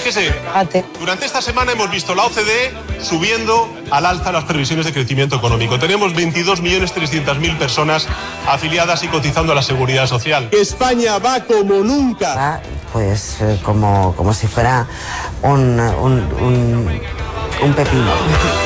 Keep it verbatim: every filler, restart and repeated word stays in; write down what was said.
Fíjese, durante esta semana hemos visto la O C D E subiendo al alza las previsiones de crecimiento económico. Tenemos veintidós millones trescientas mil personas afiliadas y cotizando a la Seguridad Social. España va como nunca. Va, pues como, como si fuera un, un, un, un pepino.